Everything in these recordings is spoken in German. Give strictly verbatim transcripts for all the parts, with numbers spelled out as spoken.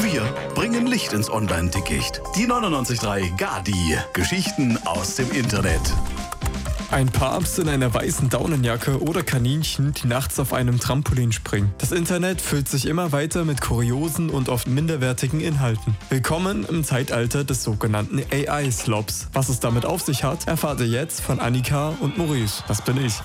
Wir bringen Licht ins Online-Dickicht. Die neunundneunzig Komma drei Gadi. Geschichten aus dem Internet. Ein Papst in einer weißen Daunenjacke oder Kaninchen, die nachts auf einem Trampolin springen. Das Internet füllt sich immer weiter mit kuriosen und oft minderwertigen Inhalten. Willkommen im Zeitalter des sogenannten A I-Slobs. Was es damit auf sich hat, erfahrt ihr jetzt von Annika und Maurice. Das bin ich.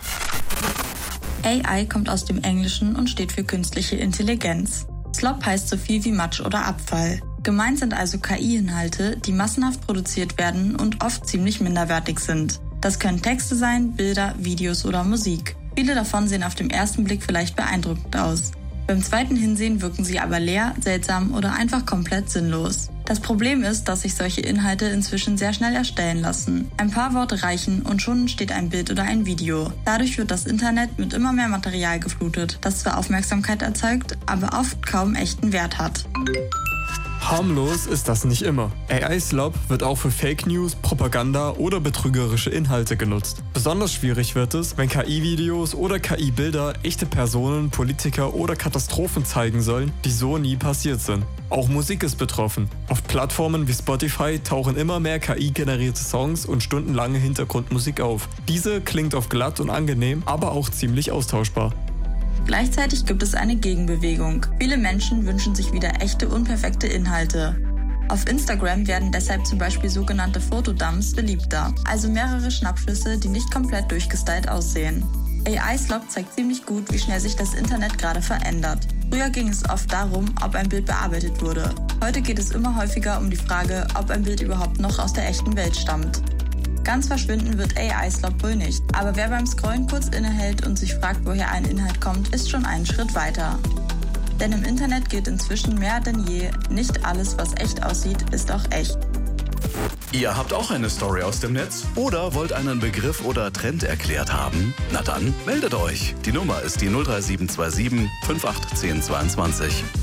A I kommt aus dem Englischen und steht für künstliche Intelligenz. Slob heißt so viel wie Matsch oder Abfall. Gemeint sind also K I-Inhalte, die massenhaft produziert werden und oft ziemlich minderwertig sind. Das können Texte sein, Bilder, Videos oder Musik. Viele davon sehen auf den ersten Blick vielleicht beeindruckend aus. Beim zweiten Hinsehen wirken sie aber leer, seltsam oder einfach komplett sinnlos. Das Problem ist, dass sich solche Inhalte inzwischen sehr schnell erstellen lassen. Ein paar Worte reichen und schon entsteht ein Bild oder ein Video. Dadurch wird das Internet mit immer mehr Material geflutet, das zwar Aufmerksamkeit erzeugt, aber oft kaum echten Wert hat. Harmlos ist das nicht immer. A I-Slob wird auch für Fake News, Propaganda oder betrügerische Inhalte genutzt. Besonders schwierig wird es, wenn K I-Videos oder K I-Bilder echte Personen, Politiker oder Katastrophen zeigen sollen, die so nie passiert sind. Auch Musik ist betroffen. Auf Plattformen wie Spotify tauchen immer mehr K I-generierte Songs und stundenlange Hintergrundmusik auf. Diese klingt oft glatt und angenehm, aber auch ziemlich austauschbar. Gleichzeitig gibt es eine Gegenbewegung. Viele Menschen wünschen sich wieder echte, unperfekte Inhalte. Auf Instagram werden deshalb zum Beispiel sogenannte Fotodumps beliebter, also mehrere Schnappschüsse, die nicht komplett durchgestylt aussehen. A I-Slob zeigt ziemlich gut, wie schnell sich das Internet gerade verändert. Früher ging es oft darum, ob ein Bild bearbeitet wurde. Heute geht es immer häufiger um die Frage, ob ein Bild überhaupt noch aus der echten Welt stammt. Ganz verschwinden wird A I-Slob wohl nicht, aber wer beim Scrollen kurz innehält und sich fragt, woher ein Inhalt kommt, ist schon einen Schritt weiter. Denn im Internet gilt inzwischen mehr denn je, nicht alles, was echt aussieht, ist auch echt. Ihr habt auch eine Story aus dem Netz? Oder wollt einen Begriff oder Trend erklärt haben? Na dann, meldet euch. Die Nummer ist die null drei sieben zwei sieben fünf acht eins null zwei zwei.